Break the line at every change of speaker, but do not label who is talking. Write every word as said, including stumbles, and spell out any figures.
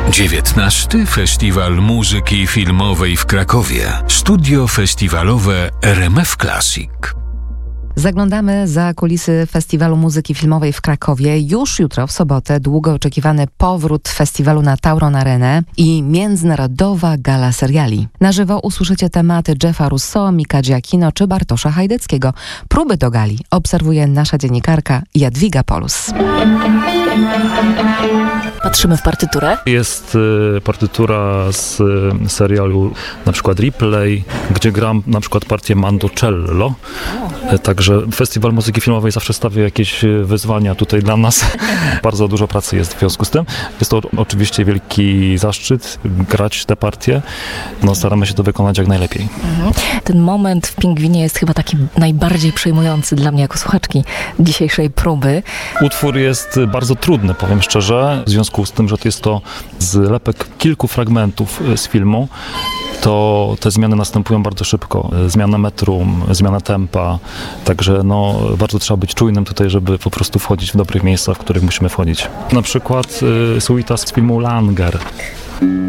dziewiętnasty Festiwal Muzyki Filmowej w Krakowie. Studio festiwalowe R M F Classic.
Zaglądamy za kulisy Festiwalu Muzyki Filmowej w Krakowie. Już jutro, w sobotę, długo oczekiwany powrót festiwalu na Tauron Arenę i międzynarodowa gala seriali. Na żywo usłyszycie tematy Jeffa Russoa, Mika Giacchino czy Bartosza Hajdeckiego. Próby do gali obserwuje nasza dziennikarka Jadwiga Polus.
Patrzymy w partyturę.
Jest y, partytura z y, serialu na przykład Ripley, gdzie gram na przykład partię Mandocello. Y, także Festiwal Muzyki Filmowej zawsze stawia jakieś wyzwania tutaj dla nas. Bardzo dużo pracy jest w związku z tym. Jest to oczywiście wielki zaszczyt grać te partie. No, staramy się to wykonać jak najlepiej.
Mhm. Ten moment w Pingwinie jest chyba taki najbardziej przejmujący dla mnie jako słuchaczki dzisiejszej próby.
Utwór jest bardzo trudny, powiem szczerze, w związku z tym, że to jest to zlepek kilku fragmentów z filmu. To te zmiany następują bardzo szybko. Zmiana metrum, zmiana tempa, także no, bardzo trzeba być czujnym tutaj, żeby po prostu wchodzić w dobrych miejscach, w których musimy wchodzić. Na przykład y, suita z filmu Langer.